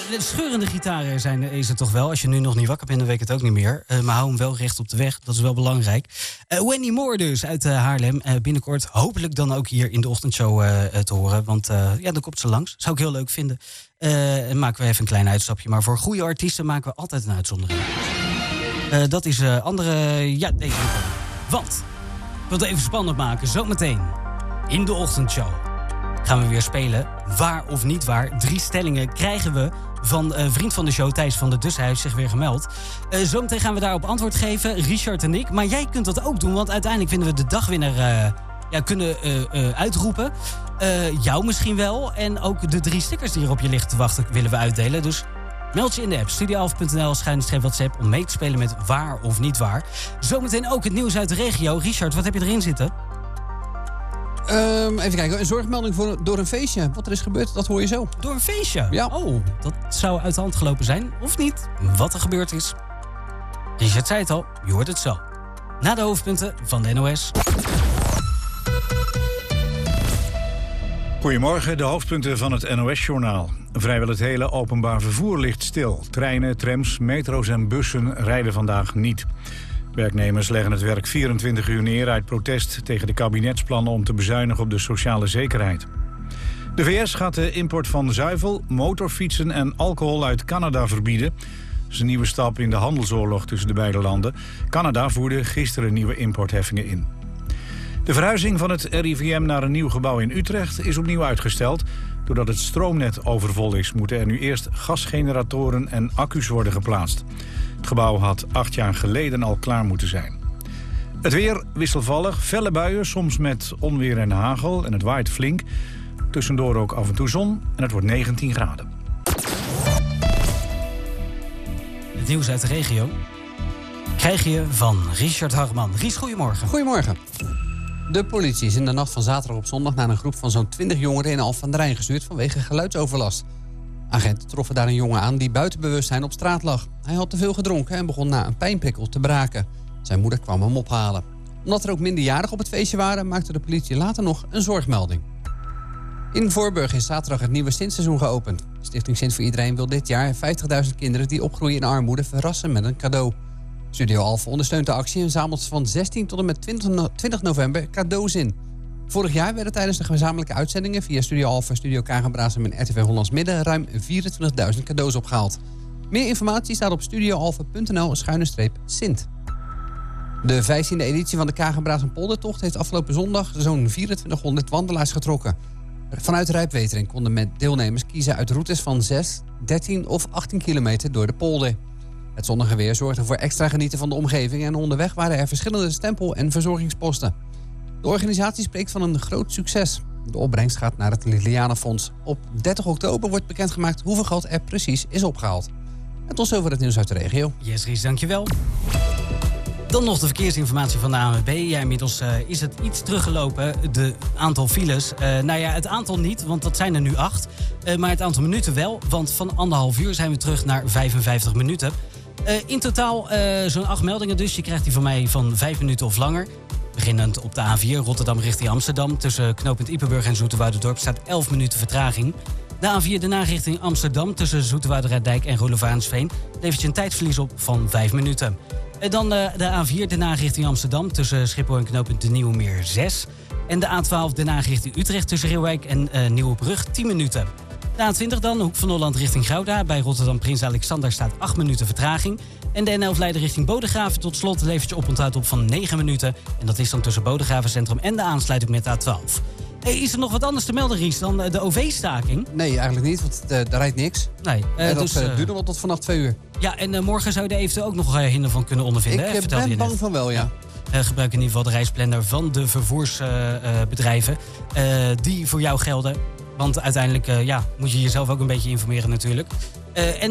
de scheurende gitaren is het toch wel. Als je nu nog niet wakker bent, dan weet ik het ook niet meer. Maar hou hem wel recht op de weg, dat is wel belangrijk. Wendy Moore dus, uit Haarlem. Binnenkort hopelijk dan ook hier in de ochtendshow te horen. Want dan komt ze langs. Zou ik heel leuk vinden. En maken we even een klein uitstapje. Maar voor goede artiesten maken we altijd een uitzondering. Dat is deze. Want, ik wil het even spannend maken. Zometeen in de ochtendshow gaan we weer spelen. Waar of niet waar. 3 stellingen krijgen we van vriend van de show, Thijs van de Dus. Hij heeft zich weer gemeld. Zometeen gaan we daarop antwoord geven, Richard en ik. Maar jij kunt dat ook doen, want uiteindelijk vinden we de dagwinnaar kunnen uitroepen. Jou misschien wel. En ook de 3 stickers die er op je liggen te wachten willen we uitdelen. Dus meld je in de app studioalf.nl/WhatsApp om mee te spelen met waar of niet waar. Zometeen ook het nieuws uit de regio. Richard, wat heb je erin zitten? Even kijken, een zorgmelding door een feestje. Wat er is gebeurd, dat hoor je zo. Door een feestje? Ja. Oh, dat zou uit de hand gelopen zijn, of niet? Wat er gebeurd is. Richard zei het al, je hoort het zo. Na de hoofdpunten van de NOS. Goedemorgen, de hoofdpunten van het NOS-journaal. Vrijwel het hele openbaar vervoer ligt stil. Treinen, trams, metro's en bussen rijden vandaag niet. Werknemers leggen het werk 24 uur neer uit protest tegen de kabinetsplannen om te bezuinigen op de sociale zekerheid. De VS gaat de import van zuivel, motorfietsen en alcohol uit Canada verbieden. Dat is een nieuwe stap in de handelsoorlog tussen de beide landen. Canada voerde gisteren nieuwe importheffingen in. De verhuizing van het RIVM naar een nieuw gebouw in Utrecht is opnieuw uitgesteld. Doordat het stroomnet overvol is, moeten er nu eerst gasgeneratoren en accu's worden geplaatst. Het gebouw had 8 jaar geleden al klaar moeten zijn. Het weer wisselvallig, felle buien, soms met onweer en hagel. En het waait flink. Tussendoor ook af en toe zon en het wordt 19 graden. Het nieuws uit de regio krijg je van Richard Harman. Ries, goedemorgen. Goedemorgen. De politie is in de nacht van zaterdag op zondag naar een groep van zo'n 20 jongeren in Alphen aan den Rijn gestuurd vanwege geluidsoverlast. Agenten troffen daar een jongen aan die buiten bewustzijn op straat lag. Hij had te veel gedronken en begon na een pijnprikkel te braken. Zijn moeder kwam hem ophalen. Omdat er ook minderjarigen op het feestje waren, maakte de politie later nog een zorgmelding. In Voorburg is zaterdag het nieuwe Sintseizoen geopend. Stichting Sint voor Iedereen wil dit jaar 50.000 kinderen die opgroeien in armoede verrassen met een cadeau. Studio Alphen ondersteunt de actie en zamelt van 16 tot en met 20 november cadeaus in. Vorig jaar werden tijdens de gezamenlijke uitzendingen via Studio Alphen, Studio Kagenbrasem en RTV Hollands Midden ruim 24.000 cadeaus opgehaald. Meer informatie staat op studioalphen.nl/Sint. De 15e editie van de Kagenbrasem Poldertocht heeft afgelopen zondag zo'n 2400 wandelaars getrokken. Vanuit Rijpwetering konden deelnemers kiezen uit routes van 6, 13 of 18 kilometer door de polder. Het zonnige weer zorgde voor extra genieten van de omgeving en onderweg waren er verschillende stempel- en verzorgingsposten. De organisatie spreekt van een groot succes. De opbrengst gaat naar het Lilianenfonds. Op 30 oktober wordt bekendgemaakt hoeveel geld er precies is opgehaald. En tot zover het nieuws uit de regio. Yes, Ries, dankjewel. Dan nog de verkeersinformatie van de ANWB. Ja, inmiddels is het iets teruggelopen, de aantal files. Het aantal niet, want dat zijn er nu 8. Maar het aantal minuten wel, want van 1,5 uur zijn we terug naar 55 minuten. In totaal zo'n 8 meldingen dus. Je krijgt die van mij van 5 minuten of langer. Beginnend op de A4 Rotterdam richting Amsterdam. Tussen knooppunt Ippenburg en Zoeterwouderdorp staat 11 minuten vertraging. De A4 daarna richting Amsterdam tussen Zoeterwouderijndijk en Roelofaansveen levert je een tijdverlies op van 5 minuten. En dan de A4 daarna richting Amsterdam tussen Schiphol en knooppunt de Nieuwe Meer 6. En de A12 daarna richting Utrecht tussen Reeuwijk en Nieuwebrug 10 minuten. De A20 dan, Hoek van Holland richting Gouda. Bij Rotterdam Prins Alexander staat 8 minuten vertraging. En de N11 Leiden richting Bodegraven tot slot levert je oponthoud op van 9 minuten. En dat is dan tussen Bodegravencentrum en de aansluiting met de A12. Is er nog wat anders te melden, Ries, dan de OV-staking? Nee, eigenlijk niet, want daar rijdt niks. Nee. En dat duurt nog wel tot vanaf 2 uur. Ja, en morgen zou je er eventueel ook nog hinder van kunnen ondervinden. Ik ben bang van wel, ja. Gebruik in ieder geval de reisplanner van de vervoersbedrijven die voor jou gelden. Want uiteindelijk moet je jezelf ook een beetje informeren natuurlijk. En